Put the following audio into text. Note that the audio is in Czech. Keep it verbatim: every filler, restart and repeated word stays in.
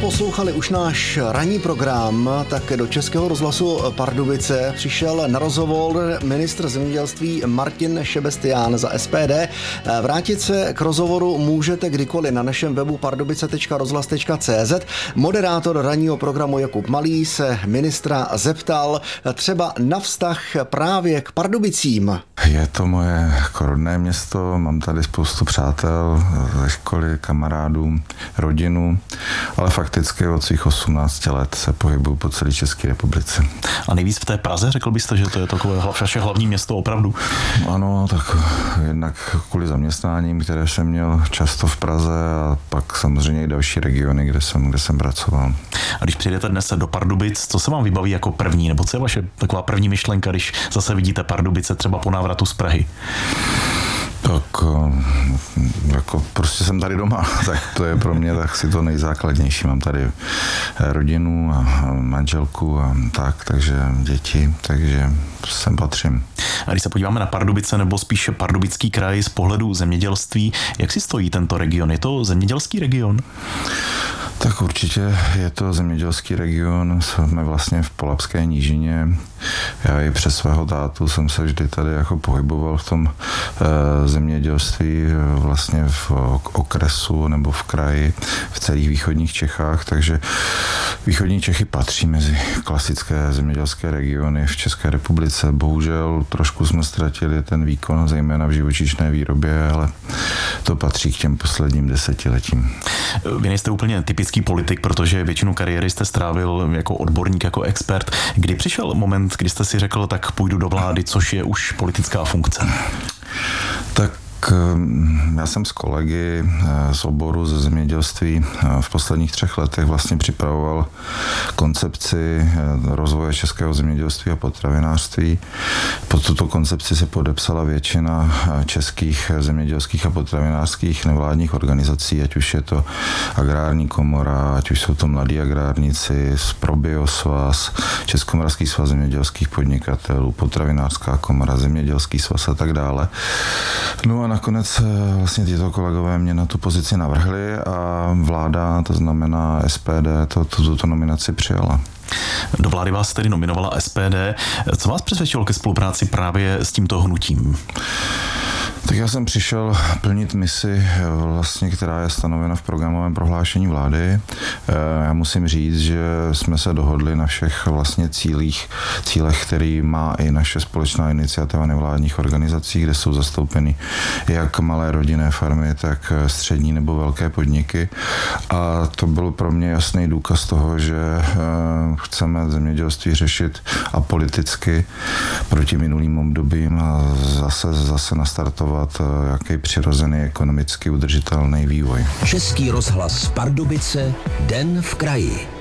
poslouchali už náš ranní program, tak do Českého rozhlasu Pardubice přišel na rozhovor ministr zemědělství Martin Šebestián za S P D. Vrátit se k rozhovoru můžete kdykoliv na našem webu pardubice tečka rozhlas tečka cé zet. Moderátor ranního programu Jakub Malý se ministra zeptal třeba na vztah právě k Pardubicím. Je to moje rodné město, mám tady spoustu přátel ze školy, kamarádů, rodinu, ale fakticky od svých osmnácti let se pohybuju po celé České republice. A nejvíc v té Praze, řekl byste, že to je takové vaše hlavní město opravdu? Ano, tak jednak kvůli zaměstnáním, které jsem měl často v Praze, a pak samozřejmě i další regiony, kde jsem, kde jsem pracoval. A když přijdete dnes do Pardubic, co se vám vybaví jako první, nebo co je vaše taková první myšlenka, když zase vidíte Pardubice třeba po návratu z Prahy? Tak jako prostě jsem tady doma, tak to je pro mě tak si to nejzákladnější. Mám tady rodinu a manželku a tak, takže děti, takže sem patřím. A když se podíváme na Pardubice nebo spíše Pardubický kraj z pohledu zemědělství, jak si stojí tento region? Je to zemědělský region? Tak určitě je to zemědělský region, jsme vlastně v Polabské nížině. Já i přes svého tátu jsem se vždy tady jako pohyboval v tom e, zemědělství vlastně v okresu nebo v kraji, v celých východních Čechách, takže východní Čechy patří mezi klasické zemědělské regiony v České republice. Bohužel trošku jsme ztratili ten výkon, zejména v živočišné výrobě, ale to patří k těm posledním desetiletím. Vy nejste úplně typický politik, protože většinu kariéry jste strávil jako odborník, jako expert. Kdy přišel moment, kdy jste si řekl, tak půjdu do vlády, což je už politická funkce? Tak já jsem s kolegy z oboru ze zemědělství v posledních třech letech vlastně připravoval koncepci rozvoje českého zemědělství a potravinářství. Pod tuto koncepci se podepsala většina českých zemědělských a potravinářských nevládních organizací, ať už je to Agrární komora, ať už jsou to mladí agrárníci, Probiosvaz, Českomoravský svaz zemědělských podnikatelů, Potravinářská komora, Zemědělský svaz a tak dále. No a nakonec vlastně tyto kolegové mě na tu pozici navrhli a vláda, to znamená S P D, to, to, tuto nominaci přijala. Do vlády vás tedy nominovala S P D. Co vás přesvědčilo ke spolupráci právě s tímto hnutím? Tak já jsem přišel plnit misi, vlastně, která je stanovena v programovém prohlášení vlády. Já musím říct, že jsme se dohodli na všech vlastně cílích, cílech, který má i naše společná iniciativa nevládních organizací, kde jsou zastoupeny jak malé rodinné farmy, tak střední nebo velké podniky. A to byl pro mě jasný důkaz toho, že chceme zemědělství řešit apoliticky proti minulým obdobím a zase, zase nastartovat jaký přirozený ekonomicky udržitelný vývoj. Český rozhlas Pardubice, Den v kraji.